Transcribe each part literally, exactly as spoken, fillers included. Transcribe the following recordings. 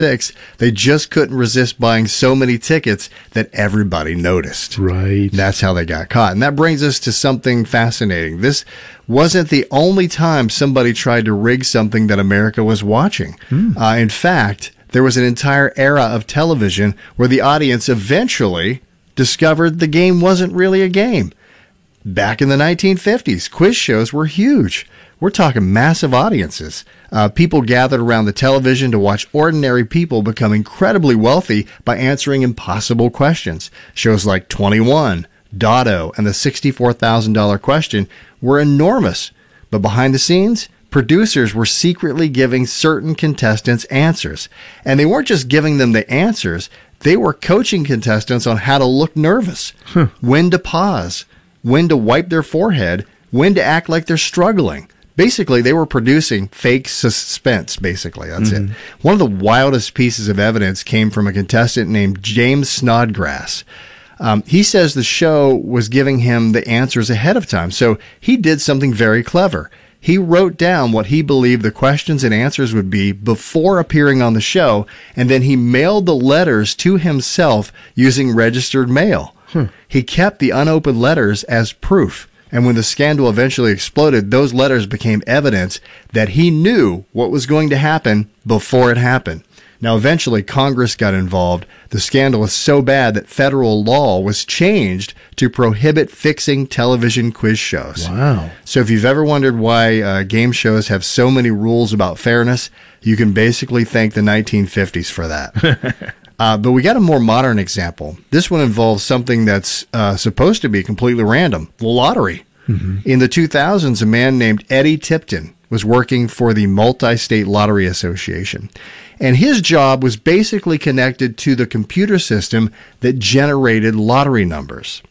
They just couldn't resist buying so many tickets that everybody noticed. Right. That's how they got caught. And that brings us to something fascinating. This wasn't the only time somebody tried to rig something that America was watching. Hmm. Uh, in fact, there was an entire era of television where the audience eventually discovered the game wasn't really a game. Back in the nineteen fifties, quiz shows were huge. We're talking massive audiences. Uh, people gathered around the television to watch ordinary people become incredibly wealthy by answering impossible questions. Shows like twenty-one, Dotto, and the sixty-four thousand dollars question were enormous. But behind the scenes, producers were secretly giving certain contestants answers. And they weren't just giving them the answers. They were coaching contestants on how to look nervous, huh. when to pause, when to wipe their forehead, when to act like they're struggling. Basically, they were producing fake suspense, basically. That's mm-hmm. it. One of the wildest pieces of evidence came from a contestant named James Snodgrass. Um, he says the show was giving him the answers ahead of time, so he did something very clever. He wrote down what he believed the questions and answers would be before appearing on the show, and then he mailed the letters to himself using registered mail. Hmm. He kept the unopened letters as proof. And when the scandal eventually exploded, those letters became evidence that he knew what was going to happen before it happened. Now, eventually, Congress got involved. The scandal was so bad that federal law was changed to prohibit fixing television quiz shows. Wow. So if you've ever wondered why uh, game shows have so many rules about fairness, you can basically thank the nineteen fifties for that. Uh, but we got a more modern example. This one involves something that's uh, supposed to be completely random, the lottery. Mm-hmm. In the two thousands, a man named Eddie Tipton was working for the Multi-State Lottery Association. And his job was basically connected to the computer system that generated lottery numbers.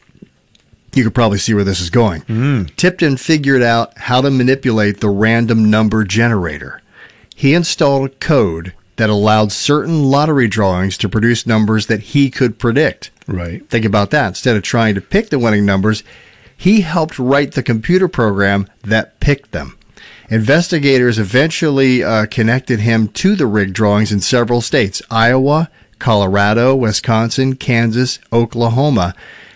You could probably see where this is going. Mm. Tipton figured out how to manipulate the random number generator. He installed code that allowed certain lottery drawings to produce numbers that he could predict. Right. Think about that. Instead of trying to pick the winning numbers, he helped write the computer program that picked them. Investigators eventually uh, connected him to the rigged drawings in several states: Iowa, Colorado, Wisconsin, Kansas, Oklahoma.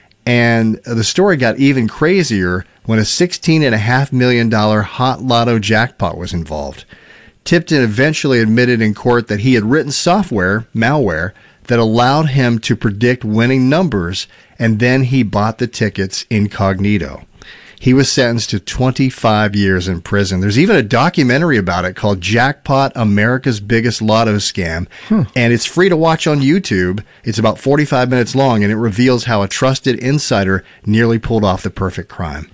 And the story got even crazier when a sixteen point five million dollars hot lotto jackpot was involved. Tipton eventually admitted in court that he had written software, malware, that allowed him to predict winning numbers, and then he bought the tickets incognito. He was sentenced to twenty-five years in prison. There's even a documentary about it called Jackpot, America's Biggest Lotto Scam, hmm. and it's free to watch on YouTube. It's about forty-five minutes long, and it reveals how a trusted insider nearly pulled off the perfect crime.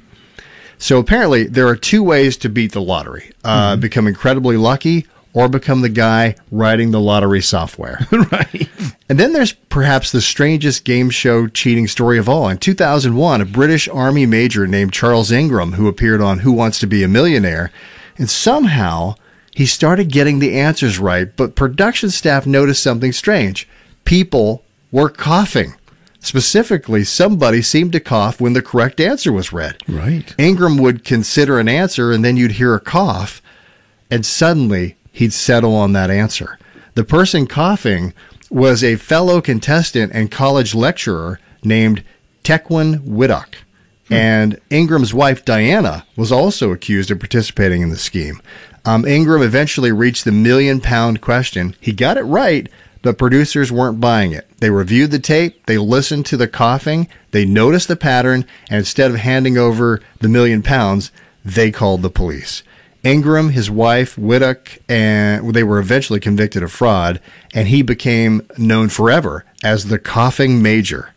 So apparently there are two ways to beat the lottery. Uh, mm-hmm. Become incredibly lucky or become the guy writing the lottery software. Right. And then there's perhaps the strangest game show cheating story of all. In two thousand one, a British Army major named Charles Ingram, who appeared on Who Wants to Be a Millionaire, and somehow he started getting the answers right, but production staff noticed something strange. People were coughing. Specifically, somebody seemed to cough when the correct answer was read. Right. Ingram would consider an answer, and then you'd hear a cough, and suddenly he'd settle on that answer. The person coughing was a fellow contestant and college lecturer named Tequan Widdock. Hmm. And Ingram's wife, Diana, was also accused of participating in the scheme. Um, Ingram eventually reached the million-pound question. He got it right, but producers weren't buying it. They reviewed the tape, they listened to the coughing, they noticed the pattern, and instead of handing over the million pounds, they called the police. Ingram, his wife, Widdock, and they were eventually convicted of fraud, and he became known forever as the coughing major.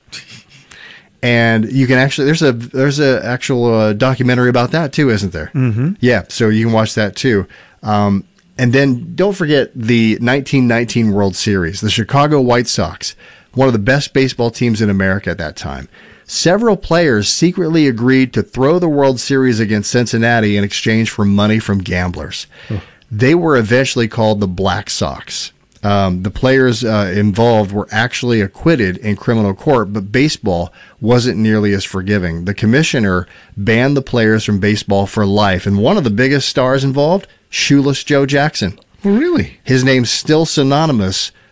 And you can actually, there's a there's a actual uh, documentary about that too, isn't there? Mm-hmm. Yeah, so you can watch that too. Um, And then don't forget the nineteen nineteen World Series. The Chicago White Sox, one of the best baseball teams in America at that time. Several players secretly agreed to throw the World Series against Cincinnati in exchange for money from gamblers. Oh. They were eventually called the Black Sox. Um, the players uh, involved were actually acquitted in criminal court, but baseball wasn't nearly as forgiving. The commissioner banned the players from baseball for life, and one of the biggest stars involved, Shoeless Joe Jackson. Oh, really? His name's still synonymous